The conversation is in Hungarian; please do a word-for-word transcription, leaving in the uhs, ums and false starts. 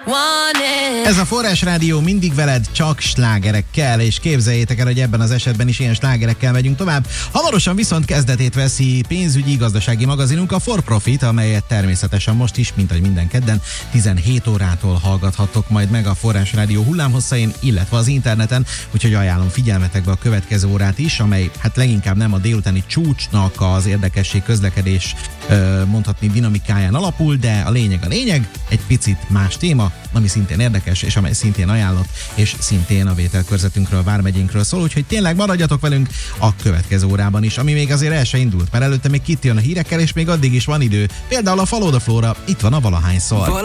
Ez a Forrás Rádió mindig veled, csak slágerekkel, és képzeljétek el, hogy ebben az esetben is ilyen slágerekkel megyünk tovább. Hamarosan viszont kezdetét veszi pénzügyi gazdasági magazinunk, a For Profit, amelyet természetesen most is, mint ahogy minden kedden, tizenhét órától hallgathattok majd meg a Forrás Rádió hullámhoszain, illetve az interneten, úgyhogy ajánlom figyelmetekbe a következő órát is, amely hát leginkább nem a délutáni csúcsnak az érdekesség közlekedés mondhatni dinamikáján alapul, de a lényeg a lényeg, egy picit más téma, ami szintén érdekes, és amely szintén ajánlott, és szintén a vételkörzetünkről, vármegyénkről szól, úgyhogy tényleg maradjatok velünk a következő órában is, ami még azért el se indult, mert előtte még Kitty jön a hírekkel, és még addig is van idő. Például a Follow the Flow-ra itt van a Valahányszor.